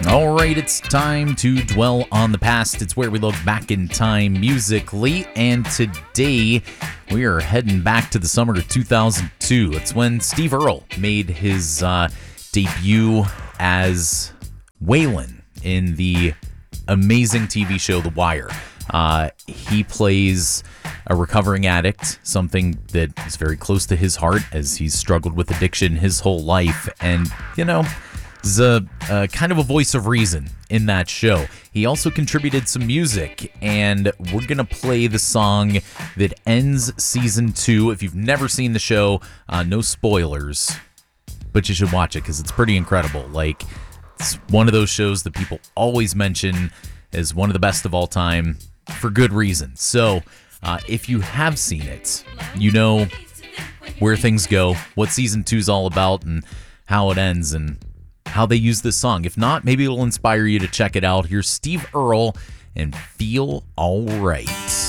All right, it's time to dwell on the past. It's where we look back in time musically, and today we are heading back to the summer of 2002. It's when Steve Earle made his debut as Waylon in the amazing TV show The Wire. He plays a recovering addict, something that is very close to his heart as he's struggled with addiction his whole life, and, is a kind of a voice of reason in that show. He also contributed some music, and we're going to play the song that ends season 2. If you've never seen the show, no spoilers, but you should watch it because it's pretty incredible. It's one of those shows that people always mention as one of the best of all time for good reason. So if you have seen it, you know where things go, what season 2 is all about, and how it ends, and how they use this song. If not, maybe it'll inspire you to check it out. Here's Steve Earle and Feel Alright.